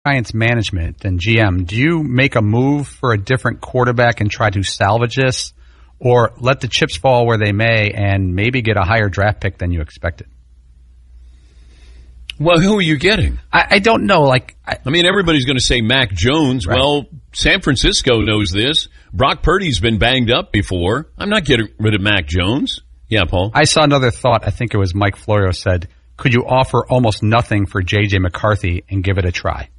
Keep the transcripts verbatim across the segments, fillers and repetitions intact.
Giants management and G M, do you make a move for a different quarterback and try to salvage this, or let the chips fall where they may and maybe get a higher draft pick than you expected? Well, who are you getting? I, I don't know. Like, I, I mean, everybody's going to say Mac Jones. Right. Well, San Francisco knows this. Brock Purdy's been banged up before. I'm not getting rid of Mac Jones. Yeah, Paul? I saw another thought. I think it was Mike Florio said, could you offer almost nothing for J J. McCarthy and give it a try?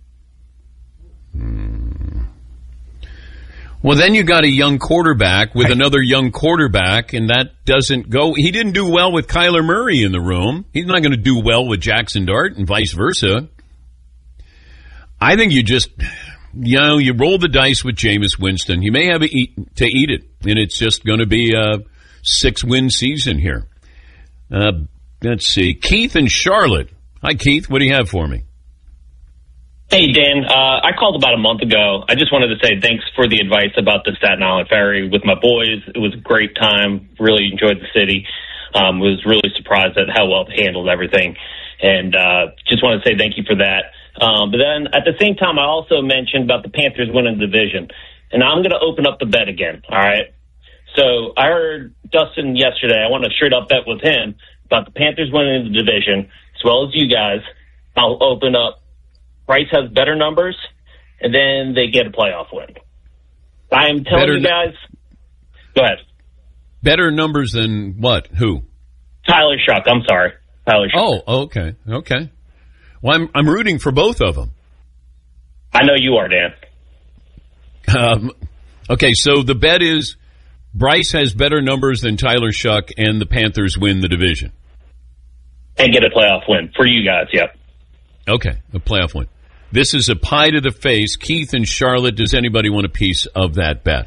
Hmm. Well, then you got a young quarterback with right. another young quarterback, and that doesn't go. He didn't do well with Kyler Murray in the room. He's not going to do well with Jackson Dart and vice versa. I think you just, you know, you roll the dice with Jameis Winston. You may have to eat, to eat it, and it's just going to be a six-win season here. Uh, let's see. Keith in Charlotte. Hi, Keith. What do you have for me? Hey, Dan. Uh, I called about a month ago. I just wanted to say thanks for the advice about the Staten Island Ferry with my boys. It was a great time. Really enjoyed the city. Um, was really surprised at how well they handled everything. And uh, just want to say thank you for that. Um, but then at the same time, I also mentioned about the Panthers winning the division. And I'm going to open up the bet again, all right? So I heard Dustin yesterday. I want a straight-up bet with him about the Panthers winning the division, as well as you guys. I'll open up. Bryce has better numbers, and then they get a playoff win. I am telling better you guys. Go ahead. Better numbers than what? Who? Tyler Shuck. I'm sorry. Tyler Shuck. Oh, okay. Okay. Well, I'm, I'm rooting for both of them. I know you are, Dan. Um, okay, so the bet is Bryce has better numbers than Tyler Shuck, and the Panthers win the division. And get a playoff win for you guys, yep. Okay, a playoff win. This is a pie to the face. Keith in Charlotte, does anybody want a piece of that bet?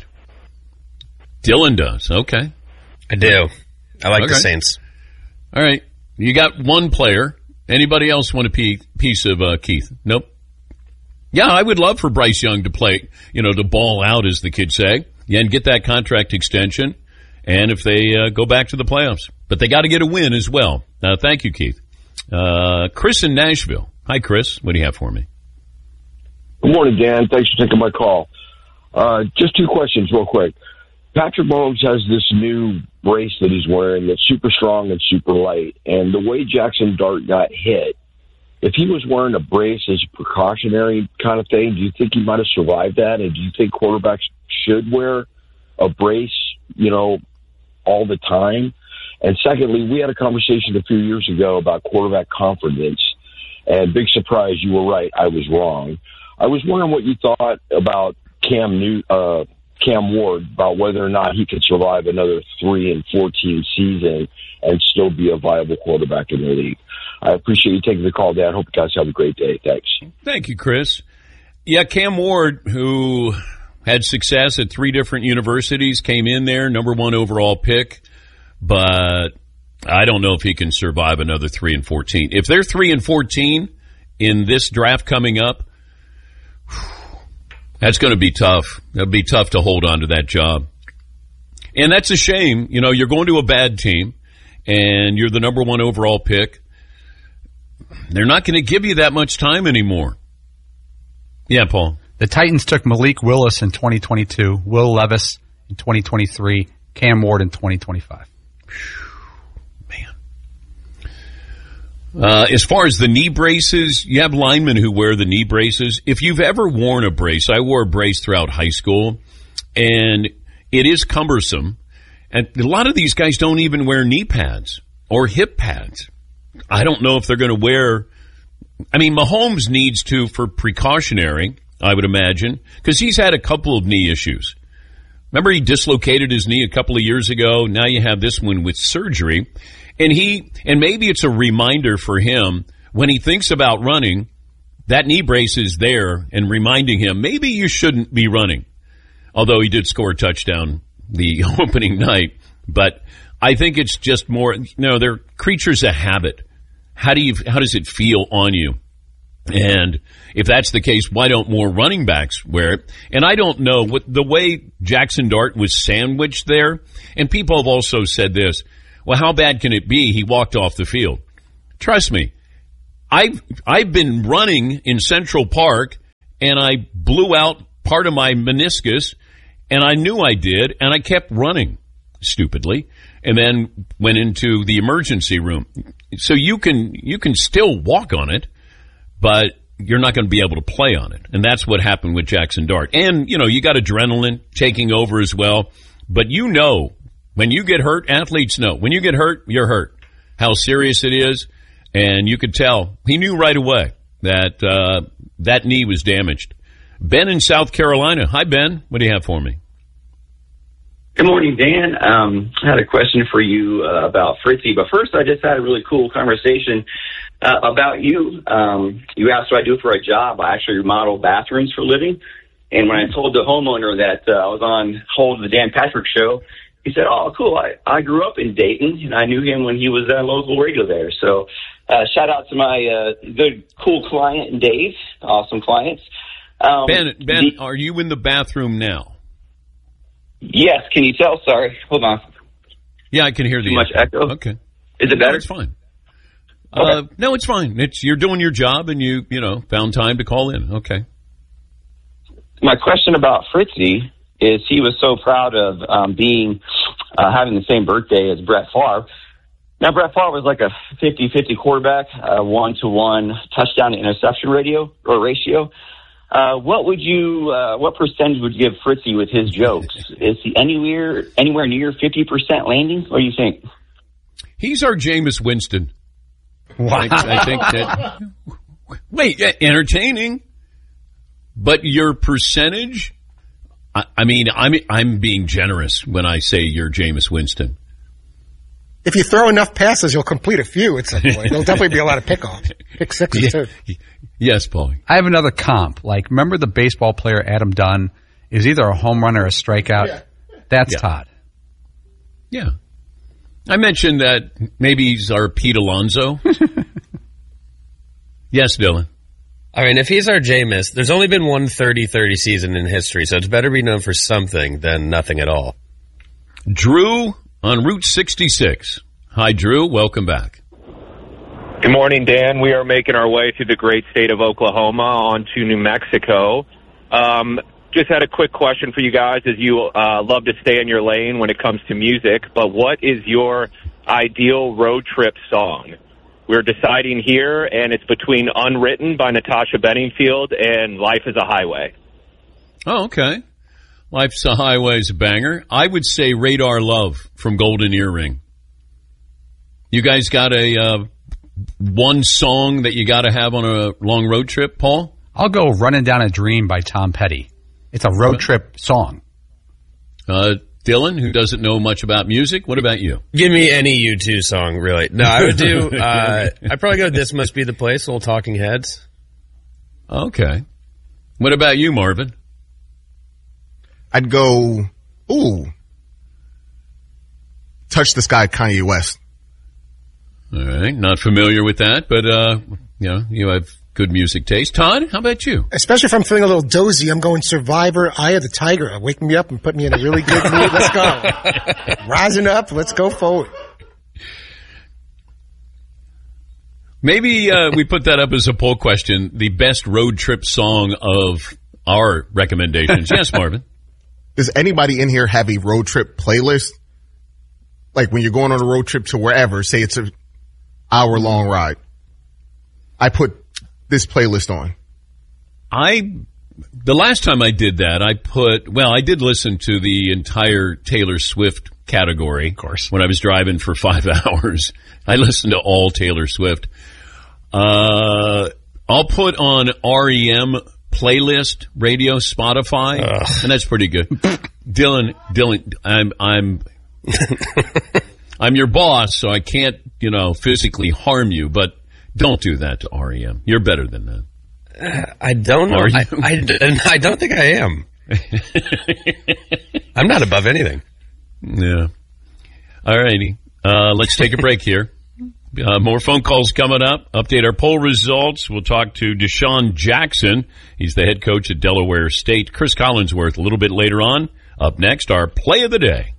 Dylan does. Okay. I do. I like okay. the Saints. All right. You got one player. Anybody else want a piece of uh, Keith? Nope. Yeah, I would love for Bryce Young to play, you know, to ball out, as the kids say, yeah, and get that contract extension, and if they uh, go back to the playoffs. But they got to get a win as well. Uh, thank you, Keith. Uh, Chris in Nashville. Hi, Chris. What do you have for me? Good morning, Dan. Thanks for taking my call. Uh, just two questions real quick. Patrick Mahomes has this new brace that he's wearing that's super strong and super light. And the way Jackson Dart got hit, if he was wearing a brace as a precautionary kind of thing, do you think he might have survived that? And do you think quarterbacks should wear a brace, you know, all the time? And secondly, we had a conversation a few years ago about quarterback confidence. And big surprise, you were right. I was wrong. I was wondering what you thought about Cam New, uh, Cam Ward, about whether or not he could survive another three and fourteen season and still be a viable quarterback in the league. I appreciate you taking the call, Dan. Hope you guys have a great day. Thanks. Thank you, Chris. Yeah, Cam Ward, who had success at three different universities, came in there, number one overall pick, but I don't know if he can survive another three and fourteen. If they're three and fourteen in this draft coming up, that's going to be tough. It'll be tough to hold on to that job. And that's a shame. You know, you're going to a bad team, and you're the number one overall pick. They're not going to give you that much time anymore. Yeah, Paul. The Titans took Malik Willis in twenty twenty-two, Will Levis in twenty twenty-three, Cam Ward in twenty twenty-five. Uh, as far as the knee braces, you have linemen who wear the knee braces. If you've ever worn a brace, I wore a brace throughout high school, and it is cumbersome. And a lot of these guys don't even wear knee pads or hip pads. I don't know if they're going to wear. I mean, Mahomes needs to for precautionary, I would imagine, because he's had a couple of knee issues. Remember, he dislocated his knee a couple of years ago. Now you have this one with surgery. And he, and maybe it's a reminder for him when he thinks about running, that knee brace is there and reminding him maybe you shouldn't be running. Although he did score a touchdown the opening night, but I think it's just more, you know, they're creatures of habit. How do you, how does it feel on you? And if that's the case, why don't more running backs wear it? And I don't know what the way Jackson Dart was sandwiched there. And people have also said this. Well, how bad can it be? He walked off the field. Trust me, I've, I've been running in Central Park, and I blew out part of my meniscus, and I knew I did, and I kept running stupidly, and then went into the emergency room. So you can you can still walk on it, but you're not going to be able to play on it. And that's what happened with Jackson Dart. And, you know, you got adrenaline taking over as well. But you know, when you get hurt, athletes know. When you get hurt, you're hurt. How serious it is. And you could tell. He knew right away that uh, that knee was damaged. Ben in South Carolina. Hi, Ben. What do you have for me? Good morning, Dan. Um, I had a question for you uh, about Fritzy. But first, I just had a really cool conversation uh, about you. Um, you asked what I do for a job. I actually remodel bathrooms for a living. And when I told the homeowner that uh, I was on hold of the Dan Patrick Show, he said, oh, cool. I, I grew up in Dayton, and I knew him when he was a local radio there. So uh, shout out to my uh, good, cool client, Dave. Awesome clients. Um, Ben, Ben, the, are you in the bathroom now? Yes. Can you tell? Sorry. Hold on. Yeah, I can hear the Too much echo. Okay. Is it better? No, it's fine. Okay. Uh, no, it's fine. It's you're doing your job, and you you know found time to call in. Okay. My question about Fritzy is he was so proud of um, being uh, having the same birthday as Brett Favre. Now, Brett Favre was like a fifty-fifty quarterback, uh, one-to-one touchdown to interception radio or ratio. Uh, what would you, uh, what percentage would you give Fritzy with his jokes? Is he anywhere, anywhere near fifty percent landing? What do you think? He's our Jameis Winston. Wow. I, I think that, wait, entertaining, but your percentage, I, I mean, I'm, I'm being generous when I say you're Jameis Winston. If you throw enough passes, you'll complete a few at some point. There'll definitely be a lot of pickoffs. Pick sixes, too. Yes, Paulie. I have another comp. Like, remember the baseball player Adam Dunn is either a home run or a strikeout? Yeah. That's Yeah. Todd. Yeah. I mentioned that maybe he's our Pete Alonso. Yes, Dylan. I mean, if he's our Jameis, there's only been one thirty thirty season in history, so it's better be known for something than nothing at all. Drew on Route sixty-six. Hi, Drew. Welcome back. Good morning, Dan. We are making our way through the great state of Oklahoma onto New Mexico. Um, just had a quick question for you guys, as you uh, love to stay in your lane when it comes to music, but what is your ideal road trip song? We're deciding here, and it's between Unwritten by Natasha Bedingfield and Life is a Highway. Oh, okay. Life's a Highway's a banger. I would say Radar Love from Golden Earring. You guys got a uh, one song that you got to have on a long road trip, Paul? I'll go Running Down a Dream by Tom Petty. It's a road trip song. Uh, Dylan, who doesn't know much about music, what about you? Give me any U two song, really. No, I would do, uh, I'd probably go This Must Be the Place, Old Talking Heads. Okay. What about you, Marvin? I'd go, ooh, Touch the Sky, Kanye West. All right. Not familiar with that, but, uh, you know, you have good music taste. Todd, how about you? Especially if I'm feeling a little dozy, I'm going Survivor, Eye of the Tiger. Wake me up and put me in a really good mood. Let's go. Rising up. Let's go forward. Maybe uh, we put that up as a poll question, the best road trip song of our recommendations. Yes, Marvin. Does anybody in here have a road trip playlist? Like when you're going on a road trip to wherever, say it's an hour long ride. I put this playlist on. I, the last time I did that, I put, well, I did listen to the entire Taylor Swift category. Of course. When I was driving for five hours. I listened to all Taylor Swift. Uh, I'll put on R E M playlist, radio, Spotify, Ugh. and that's pretty good. Dylan, Dylan, I'm, I'm, I'm your boss, so I can't, you know, physically harm you, but don't do that to R E M. You're better than that. Uh, I don't know. I, I, I don't think I am. I'm not above anything. Yeah. All righty. Uh, let's take a break here. Uh, more phone calls coming up. Update our poll results. We'll talk to Deshaun Jackson. He's the head coach at Delaware State. Chris Collinsworth a little bit later on. Up next, our play of the day.